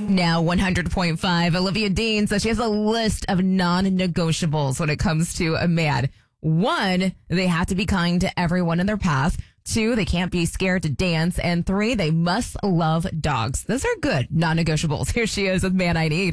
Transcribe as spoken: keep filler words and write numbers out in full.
Now one hundred point five, Olivia Dean says she has a list of non-negotiables when it comes to a man. One, they have to be kind to everyone in their path. Two, they can't be scared to dance. And three, they must love dogs. Those are good non-negotiables. Here she is with Man I Need.